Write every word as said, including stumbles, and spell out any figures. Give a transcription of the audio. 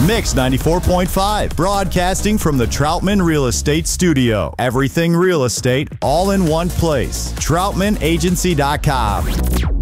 Mix ninety-four point five, broadcasting from the Troutman Real Estate Studio. Everything real estate, all in one place. Troutman Agency dot com.